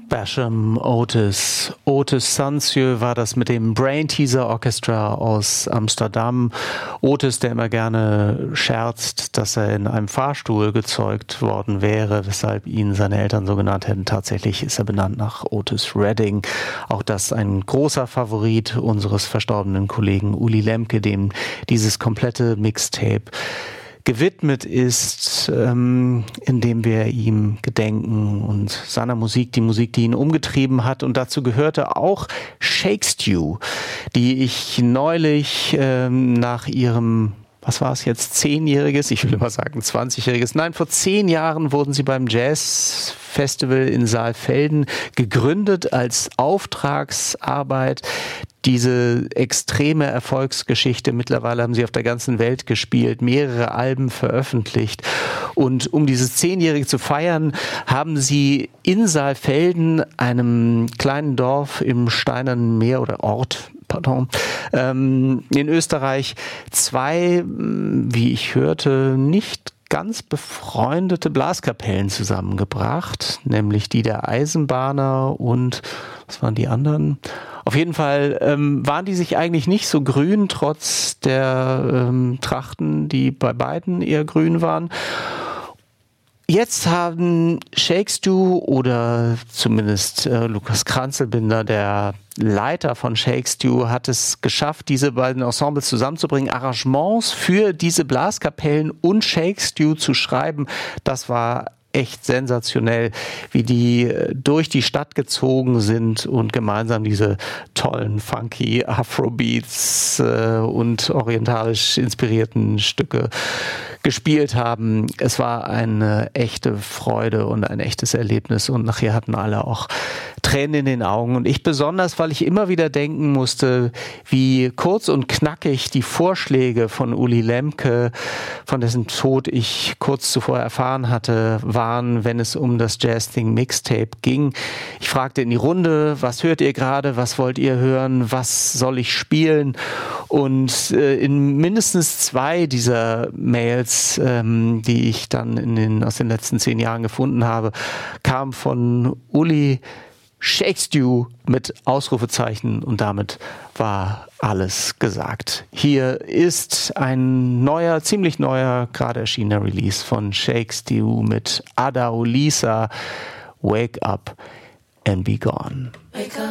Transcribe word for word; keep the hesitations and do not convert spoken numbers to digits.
Basham Otis. Otis Sancieux war das mit dem Brain Teaser Orchestra aus Amsterdam. Otis, der immer gerne scherzt, dass er in einem Fahrstuhl gezeugt worden wäre, weshalb ihn seine Eltern so genannt hätten. Tatsächlich ist er benannt nach Otis Redding. Auch das ein großer Favorit unseres verstorbenen Kollegen Uli Lemke, dem dieses komplette Mixtape gewidmet ist, ähm, indem wir ihm gedenken und seiner Musik, die Musik, die ihn umgetrieben hat. Und dazu gehörte auch Shake Stew, die ich neulich ähm, nach ihrem, was war es jetzt, zehnjähriges, ich will immer sagen zwanzigjähriges, nein, vor zehn Jahren wurden sie beim Jazz Festival in Saalfelden gegründet als Auftragsarbeit. Diese extreme Erfolgsgeschichte, mittlerweile haben sie auf der ganzen Welt gespielt, mehrere Alben veröffentlicht. Und um dieses Zehnjährige zu feiern, haben sie in Saalfelden, einem kleinen Dorf im Steinernen Meer oder Ort, pardon, ähm, in Österreich, zwei, wie ich hörte, nicht ganz befreundete Blaskapellen zusammengebracht, nämlich die der Eisenbahner und, was waren die anderen? Auf jeden Fall ähm, waren die sich eigentlich nicht so grün, trotz der ähm, Trachten, die bei beiden eher grün waren. Jetzt haben Shake Stew oder zumindest äh, Lukas Kranzelbinder, der Leiter von Shake Stew, hat es geschafft, diese beiden Ensembles zusammenzubringen, Arrangements für diese Blaskapellen und Shake Stew zu schreiben. Das war echt sensationell, wie die durch die Stadt gezogen sind und gemeinsam diese tollen, funky Afrobeats äh, und orientalisch inspirierten Stücke gespielt haben. Es war eine echte Freude und ein echtes Erlebnis und nachher hatten alle auch Tränen in den Augen und ich besonders, weil ich immer wieder denken musste, wie kurz und knackig die Vorschläge von Uli Lemke, von dessen Tod ich kurz zuvor erfahren hatte, waren, wenn es um das Jazz Thing Mixtape ging. Ich fragte in die Runde, was hört ihr gerade, was wollt ihr hören, was soll ich spielen? Und äh, in mindestens zwei dieser Mails, ähm, die ich dann in den, aus den letzten zehn Jahren gefunden habe, kam von Uli Shake Stew mit Ausrufezeichen und damit war alles gesagt. Hier ist ein neuer, ziemlich neuer, gerade erschienener Release von Shake Stew mit Ada Olisa, Wake Up and Be Gone.